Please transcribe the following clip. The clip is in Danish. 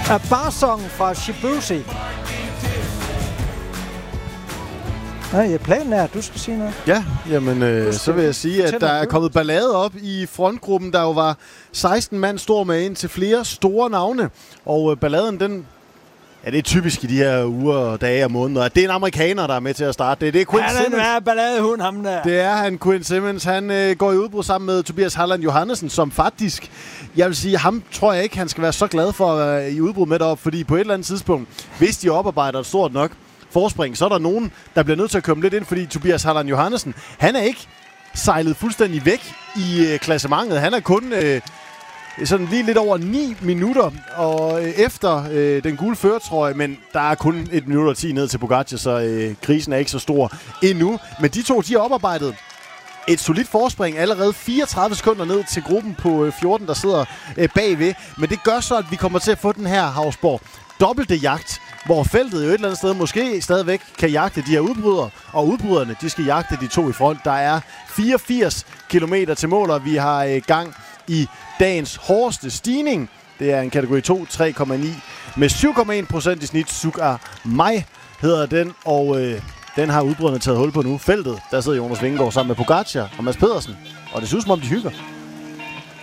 A Barsong fra Shibushi. Nej, planen er, at du skal sige noget. Ja, jamen, så vil jeg sige, at der er kommet ballade op i frontgruppen, der jo var 16 mand stor med ind til flere store navne. Og balladen, den... Ja, det er typisk i de her uger, dage og måneder. Det er en amerikaner, der er med til at starte. Det er Quinn Simmons. Han er balladehund, ham der. Det er han, Quinn Simmons. Han går i udbrud sammen med Tobias Harland Johannesen, som faktisk... Jeg vil sige, ham tror jeg ikke, han skal være så glad for at være i udbrud med derop, fordi på et eller andet tidspunkt, hvis de oparbejder et stort nok forspring, så er der nogen, der bliver nødt til at komme lidt ind, fordi Tobias Harland Johannesen, han er ikke sejlet fuldstændig væk i klassementet. Han er kun sådan lige lidt over 9 minutter og efter den gule førertrøje, men der er kun 1 minut og 10 ned til Pogacar, så krisen er ikke så stor endnu. Men de to, de har oparbejdet et solidt forspring, allerede 34 sekunder ned til gruppen på 14, der sidder bagved. Men det gør så, at vi kommer til at få den her Hausborg dobbelte jagt, hvor feltet jo et eller andet sted måske stadigvæk kan jagte de her udbrydere, og udbryderne, de skal jagte de to i front. Der er 84 kilometer til mål, og vi har gang i dagens hårdeste stigning. Det er en kategori 2, 3,9 med 7,1% i snit. Sugar Mai hedder den, og den har udbryderne taget hul på nu. Feltet, der sidder Jonas Vingegaard sammen med Pogacar og Mads Pedersen, og det synes som om de hygger.